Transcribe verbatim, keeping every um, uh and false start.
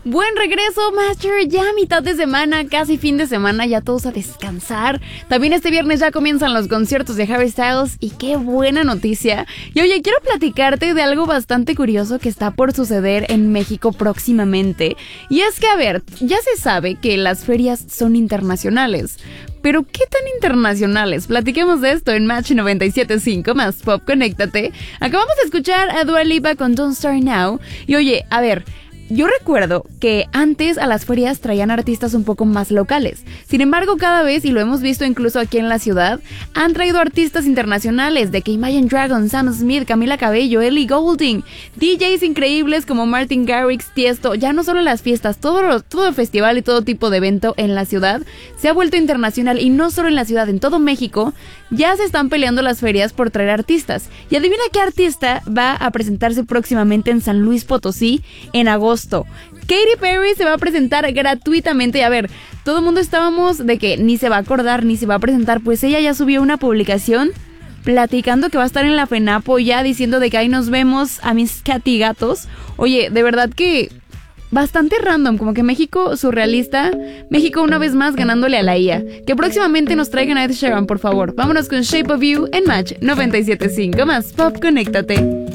Buen regreso, Master. Ya mitad de semana, casi fin de semana, ya todos a descansar. También este viernes ya comienzan los conciertos de Harry Styles y qué buena noticia. Y oye, quiero platicarte de algo bastante curioso que está por suceder en México próximamente. Y es que, a ver, ya se sabe que las ferias son internacionales. Pero ¿qué tan internacionales? Platiquemos de esto en Match noventa y siete punto cinco más Pop, conéctate. Acabamos de escuchar a Dua Lipa con Don't Start Now. Y oye, a ver, yo recuerdo que antes a las ferias traían artistas un poco más locales. Sin embargo, cada vez, y lo hemos visto incluso aquí en la ciudad, han traído artistas internacionales de que Imagine Dragons, Sam Smith, Camila Cabello, Ellie Goulding, D Js increíbles como Martin Garrix, Tiesto. Ya no solo en las fiestas, todo, todo festival y todo tipo de evento en la ciudad se ha vuelto internacional, y no solo en la ciudad, en todo México ya se están peleando las ferias por traer artistas. Y adivina qué artista va a presentarse próximamente en San Luis Potosí en agosto. Katy Perry se va a presentar gratuitamente. A ver, todo el mundo estábamos de que ni se va a acordar ni se va a presentar. Pues ella ya subió una publicación platicando que va a estar en la FENAPO, ya diciendo de que ahí nos vemos a mis Katy gatos. Oye, de verdad que bastante random, como que México surrealista. México una vez más ganándole a la I A. Que próximamente nos traigan a Ed Sheeran, por favor. Vámonos con Shape of You en Match noventa y siete punto cinco más Pop, conéctate.